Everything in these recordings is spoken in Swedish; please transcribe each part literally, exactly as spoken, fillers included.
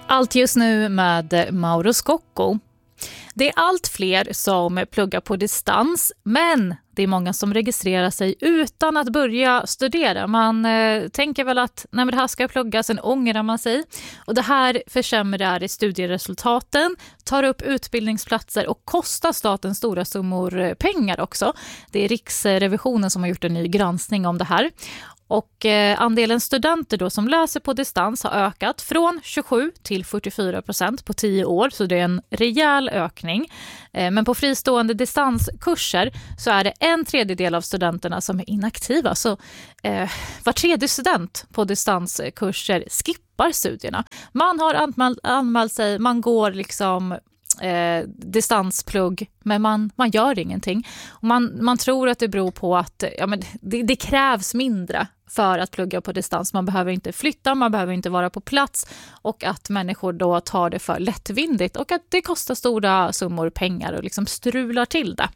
Allt just nu med Mauro Scocco. Det är allt fler som pluggar på distans, men det är många som registrerar sig utan att börja studera. Man eh, tänker väl att när det här ska plugga, sen ångrar man sig. Och det här försämrar studieresultaten, tar upp utbildningsplatser och kostar staten stora summor pengar också. Det är Riksrevisionen som har gjort en ny granskning om det här. Och eh, andelen studenter då som läser på distans har ökat från tjugosju till fyrtiofyra procent på tio år, så det är en rejäl ökning. Eh, men på fristående distanskurser så är det en tredjedel av studenterna som är inaktiva. Så eh, var tredje student på distanskurser skippar studierna. Man har anmält, anmält sig, man går liksom Eh, distansplugg, men man, man gör ingenting. Och man, man tror att det beror på att ja, men det, det krävs mindre för att plugga på distans. Man behöver inte flytta, man behöver inte vara på plats, och att människor då tar det för lättvindigt och att det kostar stora summor pengar och liksom strular till det.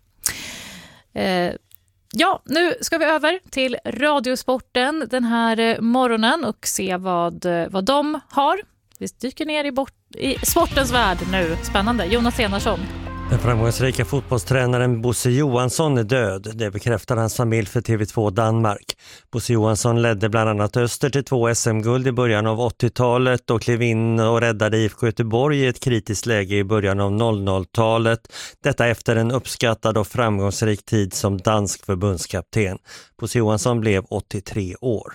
Eh, ja, nu ska vi över till Radiosporten den här morgonen och se vad, vad de har. Vi dyker ner i, bort, i sportens värld nu. Spännande. Jonas Enarsson. Den framgångsrika fotbollstränaren Bosse Johansson är död. Det bekräftar hans familj för T V två Danmark. Bosse Johansson ledde bland annat Öster till två S M-guld i början av åttiotalet och klev in och räddade I F K Göteborg i ett kritiskt läge i början av noll noll-talet. Detta efter en uppskattad och framgångsrik tid som dansk förbundskapten. Bosse Johansson blev åttiotre år.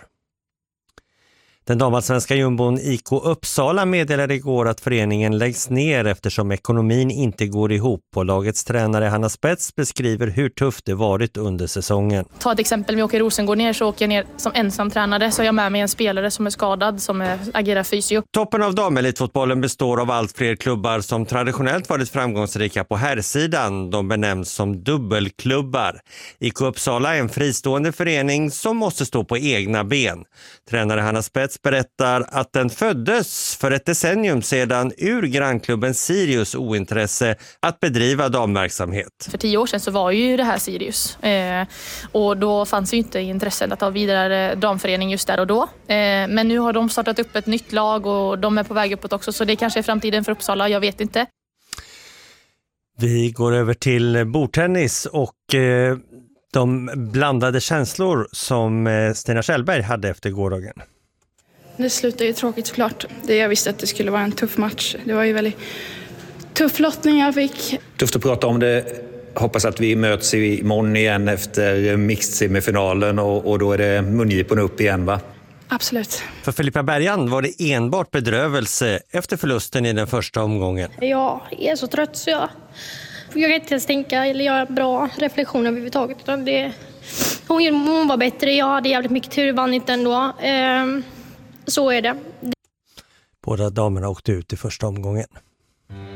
Den damallsvenska jumbon I K Uppsala meddelade igår att föreningen läggs ner eftersom ekonomin inte går ihop, och lagets tränare Hanna Spets beskriver hur tufft det varit under säsongen. Ta ett exempel, om jag åker Rosengård ner så åker jag ner som ensamtränare, så har jag med mig en spelare som är skadad som är, agerar fysio. Toppen av damelitfotbollen består av allt fler klubbar som traditionellt varit framgångsrika på herrsidan. De benämns som dubbelklubbar. I K Uppsala är en fristående förening som måste stå på egna ben. Tränare Hanna Spets berättar att den föddes för ett decennium sedan ur grannklubben Sirius ointresse att bedriva damverksamhet. För tio år sedan så var ju det här Sirius eh, och då fanns ju inte intresset att ta vidare damförening just där och då. Eh, men nu har de startat upp ett nytt lag och de är på väg uppåt också, så det kanske är framtiden för Uppsala, jag vet inte. Vi går över till bordtennis och eh, de blandade känslor som eh, Stina Kjellberg hade efter gårdagen. Det slutade ju tråkigt såklart. Det jag visste att det skulle vara en tuff match. Det var ju väldigt tuff lottning jag fick. Tufft att prata om det. Hoppas att vi möts imorgon igen efter mixed-semifinalen och, och då är det mungiporna upp igen, va? Absolut. För Filippa Bergan var det enbart bedrövelse efter förlusten i den första omgången. Jag är så trött så jag jag kan inte ens tänka eller göra bra reflektioner överhuvudtaget. Det, hon, hon var bättre, jag hade jävligt mycket tur, vann inte ändå. Ehm, så är det. Båda damerna åkte ut i första omgången.